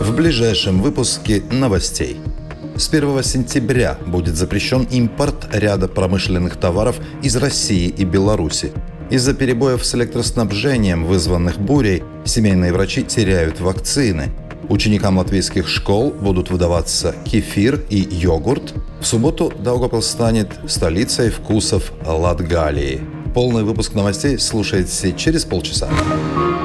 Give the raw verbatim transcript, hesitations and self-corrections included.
В ближайшем выпуске новостей. С первого сентября будет запрещен импорт ряда промышленных товаров из России и Беларуси. Из-за перебоев с электроснабжением, вызванных бурей, семейные врачи теряют вакцины. Ученикам латвийских школ будут выдаваться кефир и йогурт. В субботу Даугавпилс станет столицей вкусов Латгалии. Полный выпуск новостей слушайте через полчаса.